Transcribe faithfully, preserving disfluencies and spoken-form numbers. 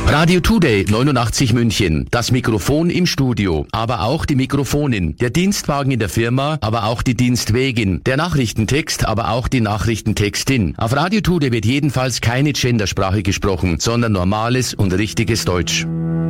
Radio Today neunundachtzig München. Das Mikrofon im Studio, aber auch die Mikrofonin. Der Dienstwagen in der Firma, aber auch die Dienstwegin. Der Nachrichtentext, aber auch die Nachrichtentextin. Auf Radio Today wird jedenfalls keine Gendersprache gesprochen, sondern normales und richtiges Deutsch.